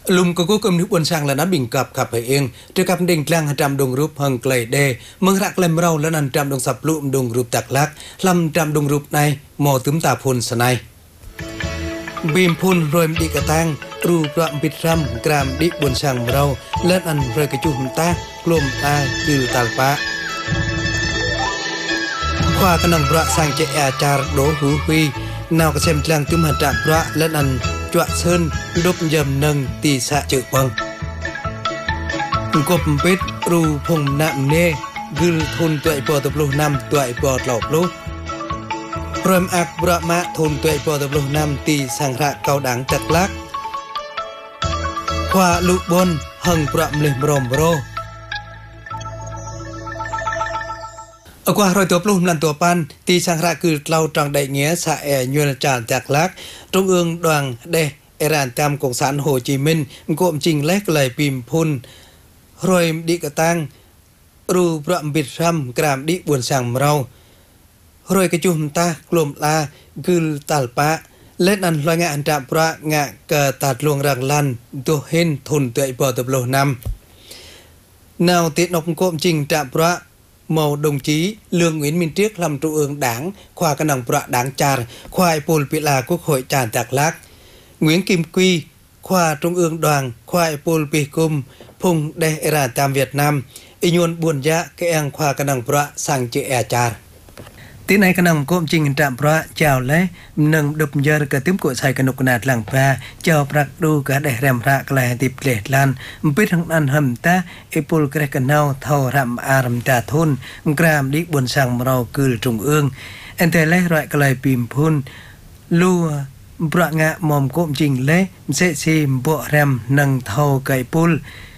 ลุมก็กู้กำนึกบนช่างและนับบิ่งกับขับไปเองเจอกับเด้งกลางจำดงรูปหังไกลเดเมืองรักเล่มเราและนันจำดงสับลุมดงรูปตักลักลำจำดงรูปในหมอตึมตาพลสไนบีมพุนรวยมดีกระตังรูประปิดรำกรามดิบนช่างเราและนันเรกระจุมตากลมตาคือตาลปะขวากนังพระสังเจอาจารโดหูหุยนาวกระเซมกลางตึมหัดพระและนันจวะเชิญดบยำนังตีสะจืบังกบเป็ดรูพงนำเนกึลทุนตัวไอปอตบลูนำตัวไอปอตหลอกลูกเริ่มอักประมะทุนตัวไอปอตบลูนำตีสังระเกาดังจักลักขวาลุบนหังประมลิมรมโรกว่ารอยตัวปลุ่มลันตัวปันตีสังระคือเราจังได้เงี้ยสะแอญวนจานจากลักตรงเอืองดวงเดเอรานตามกองสารโฮจิมินห์กมจริงเล็กเลยปิมพุนรอยดิกตังรูประบิดรำกรามดิบวนสั่งเรารอยกระจุมตากลมลากึลตัลปะเล่นอันลอยงานจับประงะเกิดตัดลวงรังลันตัวเห็นทุนตัวไอปอตบโลนำแนวติดนกกมจริงจับประมอđồng chí Lương Nguyễn Minh Triết làm trung ương đảng khoa căn đồngประđảng char khoa Pol Pila Quốc hội tràn Tạc Lác Nguyễn Kim Quy khoa trung ương đoàn khoa Pol Picum Phùng Đe Era Tam Việt Nam Inyun Buồn Dạ cái anh khoa căn đồngประsang chữ e char tí này căn đồng cụm trình trạmประchào lẽ nâng đục giờ cả tiếng của sai căn đục nạt làng pa chào prak đu cả để rèm ra cái tiệp lệ lan biết thằng ăn hầm ta epul cái căn nào thâu rạm aram ta thôn gram đi buồn sang màu cừu trùng ương anh thấy lẽ loại cái pìm phun luประngạ mồm cụm trình lẽ sẽ xem bộ rèm nâng thâu cái pul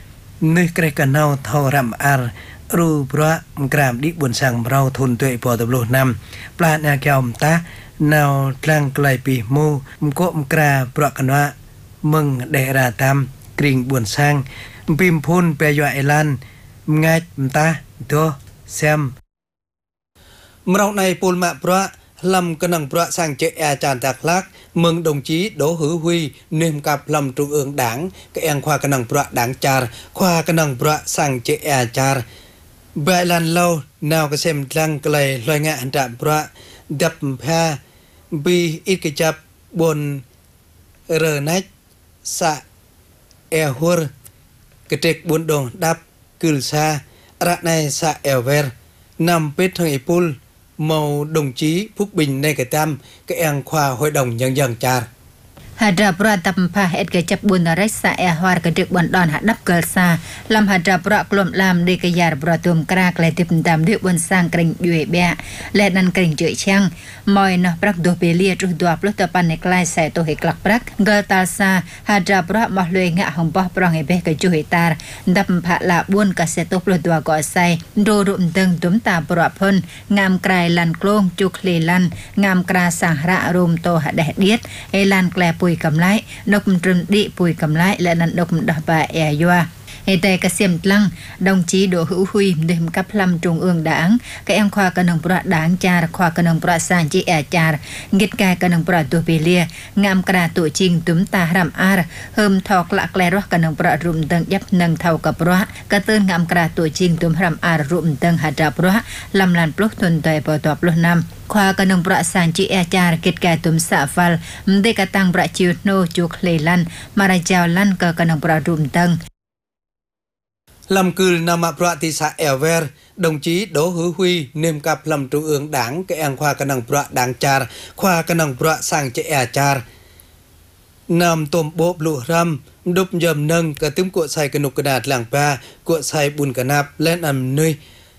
nơi cái căn nào thâu rạm arรูประกรามดิบนสั่งเราทุนตัวปอตบโลนำปลานาแกมตาแนวกลางไกลปีมูมโกมกราประกันว่ามึงเดราตามกริ่งบนสั่งปิมพุนเปยไอลันง่ายมตาตัวแซมเราในปูลมะประลำกนังประสังเจอาจารย์จากลักเมืองđồng chí Đỗ Hữu Huy เนื่องกับลำtrung ương đảng cái anh khoaกนังประđảng char khoaกนังประสังเจอาจารใบลันเล่านาวกระเซมลังไกลลอยงานจับประดับแพบีอิกจับบนเรนัยสะเอหัวกระเจกบนดงดับกิลซาระในสะเอเวอร์นำเป็ดทางอิปุลmàu đồng chí Phúc Bìnhในกระทำcái anh khoa hội đồng nhân dân char Hadra pra tampa et ke cap bun resa e har ke dik bon don hadap kelsa lam hadra pra klom lam de ke yar pra tum kra kle tip tam de bon sang kring yue be le nan kring choi chang moi no prak do pelia tru do plo ta pan ne klai sai to he klak prak gal ta sa hadra pra ma lue nga hong pa prang e be ke chu he tar dap pha la bun ka se to plo do ko sai do rum teng tum ta pra phon ngam krai lan klong chu kle lan ngam kra sang ra rum to ha de diet e lan kleปุยกำไรนกมันตรึมดิปุยกำไรและนันนกมันดอกบาแอยัวเอเตกเสียมลังดงจีโดหูหุยเดิมกับลำจงเอืองด่างกแอมควากระนงประด่างจารควากระนงประสานจีแอจารกิดกายกระนงประตัวเปเลียงามกระตัวจริงตุ้มตารำอาร์เฮิมทอกละแกลรกระนงประรุมตังยับนังเท่ากับประกระเตือนงามกระตัวจริงตุ้มรำอาร์รุมตังหัดประลำลันปลุกทนใจปอตอบลุนำควากระนงประสานจีแอจารกิดกายตุ้มสาฟัลมเดกตังประจิวโนจุกเลลันมาราเจ้าลันกระนงประรุมตังลำคือนามาประติสะเอลเวอร์đồng chí Đỗ Hữu Huy เนื่องกับลำtrung ương đảng cái anh khoa căn năngประđảng char khoa căn năngประsang chế e charนำตมโบบลูรำดุบยำนังกระตุ้มกวดใส่กระนุกกระดาษหลังปลากวดใส่บุญกระนับและนำนุย